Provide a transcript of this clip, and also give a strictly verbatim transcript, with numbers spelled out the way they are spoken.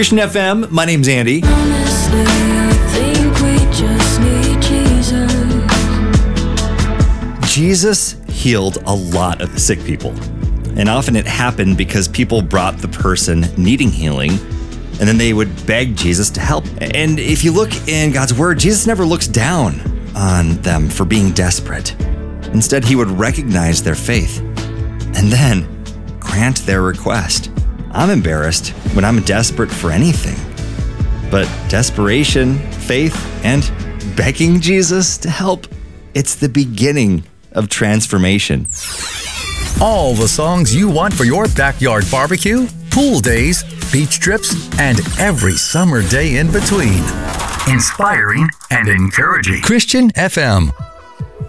Christian F M, my name's Andy. Honestly, I think we just need Jesus. Jesus healed a lot of sick people. And often it happened because people brought the person needing healing, and then they would beg Jesus to help. And if you look in God's word, Jesus never looks down on them for being desperate. Instead, he would recognize their faith and then grant their request. I'm embarrassed when I'm desperate for anything. But desperation, faith, and begging Jesus to help, it's the beginning of transformation. All the songs you want for your backyard barbecue, pool days, beach trips, and every summer day in between. Inspiring and encouraging. Christian F M.